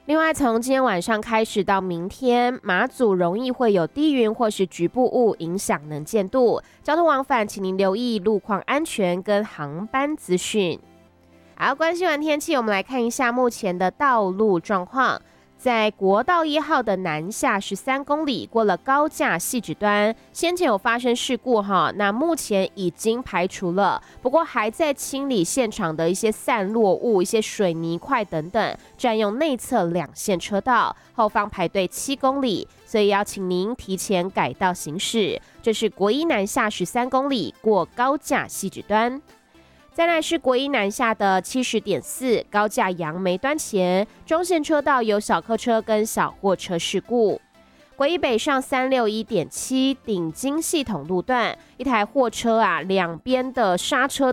另外，从今天晚上开始到明天，马祖容易会有低云或是局部雾影响能见度，交通往返请您留意路况安全跟航班资讯。好，关心完天气，我们来看一下目前的道路状况。在国道1号的南下13公里，过了高架汐止端，先前有发生事故哈，那目前已经排除了，不过还在清理现场的一些散落物、一些水泥块等等，占用内侧2线车道，后方排队7公里，所以要请您提前改道行驶。这是国一南下13公里，过高架汐止端。再来是国一南下的70.4高架杨梅端前，中线车道有小客车跟小货车事故。国一北上361.7顶金系统路段，一台货车两边的刹车